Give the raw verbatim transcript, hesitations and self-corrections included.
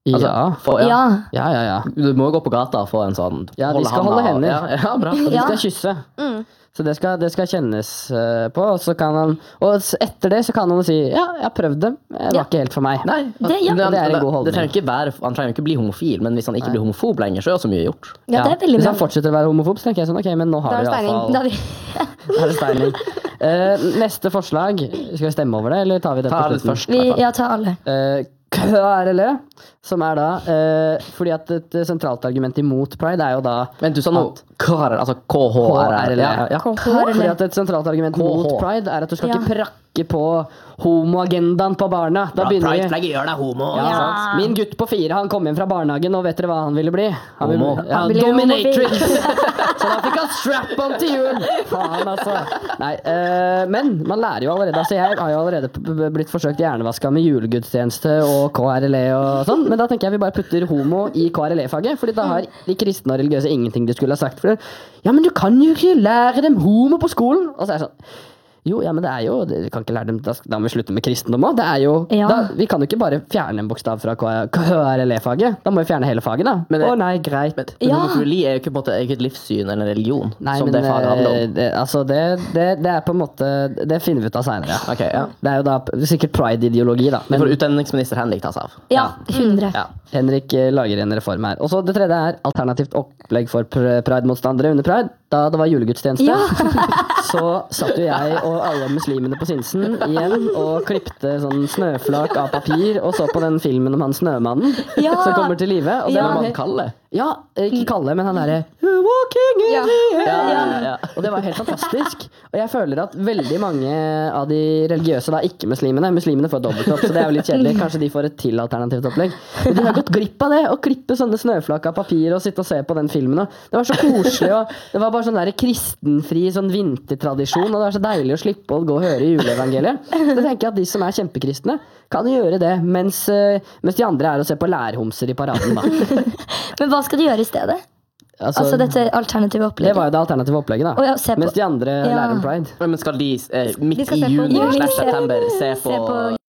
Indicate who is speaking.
Speaker 1: Altså,
Speaker 2: Ja.
Speaker 1: for, ja.
Speaker 3: Ja.
Speaker 2: Ja, ja, ja.
Speaker 1: Du må jo gå på gata og få en sånn
Speaker 2: Ja, de skal holde
Speaker 1: handa og-
Speaker 2: hender.
Speaker 1: Ja, ja, bra.
Speaker 2: Og de
Speaker 3: Ja.
Speaker 2: skal kysse.
Speaker 3: Mm.
Speaker 2: Så det skal, det skal kjennes eh, på, og så kan han Og s- etter det så kan han si ja, jeg har prøvd det, det var
Speaker 3: Ja.
Speaker 2: ikke helt for meg.
Speaker 1: Nei,
Speaker 3: Det- ja.
Speaker 1: men han-
Speaker 2: Det er en god holdning.
Speaker 1: det trenger ikke være, han trenger ikke bli homofil, men hvis han ikke blir homofob lenger, så er jo så mye gjort.
Speaker 3: Ja, det er veldig
Speaker 2: Hvis
Speaker 3: bra.
Speaker 2: han fortsetter å være homofob, så tenker jeg sånn, ok, men nå
Speaker 3: Da
Speaker 2: har
Speaker 3: er
Speaker 2: du
Speaker 3: det steining. Da
Speaker 2: iallfall
Speaker 3: er vi-
Speaker 2: Da er det steining. Eh, neste forslag, skal vi stemme over det, eller tar vi det
Speaker 1: Ta
Speaker 2: på
Speaker 1: det
Speaker 2: slutten?
Speaker 1: først. i hvert
Speaker 3: Vi,
Speaker 1: fall.
Speaker 3: ja, ta alle.
Speaker 2: Eh, K R L E, som er da eh, fordi at et sentralt argument imot pride er jo da
Speaker 1: Men du sa nå K-R, altså K H R L. Ja, ja.
Speaker 2: Fordi at et sentralt argument
Speaker 1: K H.
Speaker 2: mot pride er at du skal
Speaker 3: Ja.
Speaker 2: ikke prakke på homoagendaen på barna. Da begynner vi
Speaker 1: Pride-flagget gjør deg homo.
Speaker 2: ja,
Speaker 3: Ja.
Speaker 2: sant. Min gutt på fire han kom hjem fra barnehagen, og vet dere hva han ville bli? Han ville,
Speaker 1: Homo.
Speaker 2: ja,
Speaker 3: Han ville
Speaker 2: dominatrix! Så da fikk han strap-on til jul! Faen, altså. Nei, eh, men man lærer jo allerede. Altså, jeg har jo allerede p- p- blitt forsøkt hjernevaska med julegudstjeneste og K R L E og sånn, men da tenker jeg vi bare putter homo i K R L E-faget, fordi da har de kristne og religiøse ingenting de skulle ha sagt. For det. Ja, men du kan jo ikke lære dem homo på skolen! Og så er det sånn jo, ja, men det er jo Vi kan ikke lære dem Da, da må vi slutte med kristendom òg. Det er jo
Speaker 3: Ja.
Speaker 2: da, Vi kan jo ikke bare fjerne en bokstav fra K R L E-faget. Da må vi fjerne hele faget, da.
Speaker 1: Men det-
Speaker 2: Å nei, greit.
Speaker 1: Men
Speaker 3: Ja.
Speaker 1: homofili er jo ikke, på en måte, er ikke et livssyn eller en religion,
Speaker 2: Nei,
Speaker 1: som
Speaker 2: men
Speaker 1: det faget handler
Speaker 2: eh,
Speaker 1: om.
Speaker 2: det, altså det, det, det er på en måte Det finner vi ut av seinere.
Speaker 1: Ok, ja.
Speaker 2: Det er jo da p- sikkert pride-ideologi, da.
Speaker 1: Det
Speaker 2: Men
Speaker 1: får utdanningsminister Henrik ta seg av.
Speaker 3: Ja, hundre.
Speaker 2: ja, Henrik eh, lager en reform her. Og så det tredje er alternativt opplegg for pr- pride-motstandere under pride. Da det var julegudstjeneste,
Speaker 3: Ja.
Speaker 2: så satt jo jeg og alle muslimene på Sinsen igjen og klipte sånn snøflak av papir og så på den filmen om han snømannen
Speaker 3: Ja.
Speaker 2: som kommer til live. Og det
Speaker 3: Ja.
Speaker 2: var
Speaker 1: Man
Speaker 2: helt-
Speaker 1: kaller.
Speaker 2: Ja, ikke Kalle, men han derre Walking in
Speaker 3: Ja.
Speaker 2: the air.
Speaker 1: Ja, ja, ja.
Speaker 2: Og det var helt fantastisk. Og jeg føler at veldig mange av de religiøse, da ikke-muslimene Muslimene får dobbeltopp, så det er jo litt kjedelig. Kanskje de får et til alternativt opplegg. Men de har gått glipp av det, å klippe sånne snøflak av papir og sitte og se på den filmen. Og det var så koselig, og det var bare sånn der kristenfri sånn vintertradisjon, og det er så deilig å slippe å gå og høre juleevangeliet. Så jeg tenker at de som er kjempekristne, kan gjøre det, mens, eh, mens de andre er å se på lærhomser i paraden, da.
Speaker 3: Men hva skal de gjøre i stedet?
Speaker 2: Altså,
Speaker 3: Altså dette alternative
Speaker 2: det
Speaker 3: opplegget.
Speaker 2: var jo det alternative opplegget, da.
Speaker 3: Å ja, se på-
Speaker 2: Mens de andre
Speaker 3: Ja.
Speaker 2: lærer om pride.
Speaker 1: Men skal de eh, midt
Speaker 3: De skal
Speaker 1: i
Speaker 3: se på-
Speaker 1: juni
Speaker 3: Ja, de
Speaker 1: slash
Speaker 3: ser-
Speaker 1: september se
Speaker 3: se
Speaker 1: på
Speaker 3: på